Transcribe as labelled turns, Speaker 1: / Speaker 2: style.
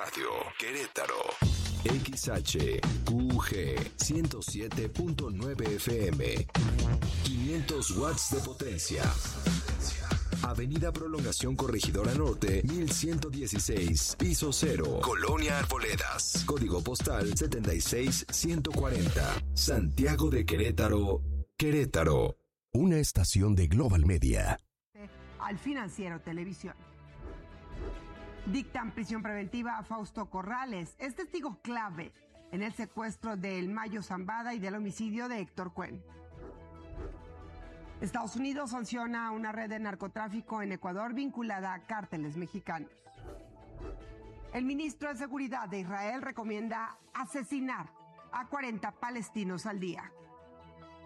Speaker 1: Radio Querétaro. XHQG 107.9 FM. 500 watts de potencia. Avenida Prolongación Corregidora Norte, 1116, piso 0, Colonia Arboledas. Código postal 76140. Santiago de Querétaro, Querétaro. Una estación de Global Media.
Speaker 2: Al Financiero Televisión. Dictan prisión preventiva a Fausto Corrales. Es testigo clave en el secuestro del Mayo Zambada y del homicidio de Héctor Cuen. Estados Unidos sanciona una red de narcotráfico en Ecuador vinculada a cárteles mexicanos. El ministro de Seguridad de Israel recomienda asesinar a 40 palestinos al día.